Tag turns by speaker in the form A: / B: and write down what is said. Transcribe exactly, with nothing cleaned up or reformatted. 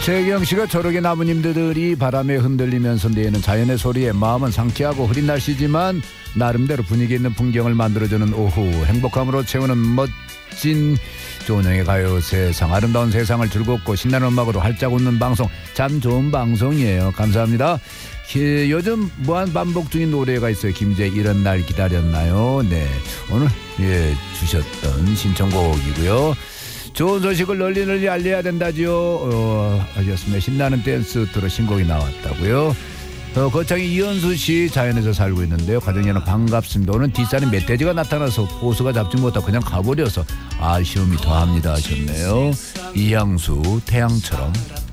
A: 최경 씨가 저렇게 나무님들이 바람에 흔들리면서 내는 자연의 소리에 마음은 상쾌하고 흐린 날씨지만 나름대로 분위기 있는 풍경을 만들어주는 오후, 행복함으로 채우는 멋진 조은영의 가요세상, 아름다운 세상을 즐겁고 신나는 음악으로 활짝 웃는 방송, 참 좋은 방송이에요. 감사합니다. 기, 요즘 무한 반복 중인 노래가 있어요. 김제 이런 날 기다렸나요? 네, 오늘 예 주셨던 신청곡이고요. 좋은 소식을 널리 널리 알려야 된다지요. 어, 하셨습니다. 신나는 댄스 트로 신곡이 나왔다고요. 어, 거창이 이현수 씨 자연에서 살고 있는데요. 가정여러분 반갑습니다. 오늘 뒷산에 멧돼지가 나타나서 보수가 잡지 못하고 그냥 가버려서 아쉬움이 더합니다 하셨네요. 이향수 태양처럼.